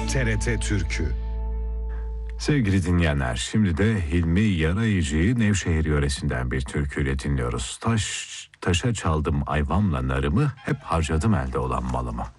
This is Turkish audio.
TRT Türkü. Sevgili dinleyenler, şimdi de Hilmi Yarayıcı'yı Nevşehir yöresinden bir türküyle dinliyoruz. Taşa çaldım ayvamla narımı, hep harcadım elde olan malımı.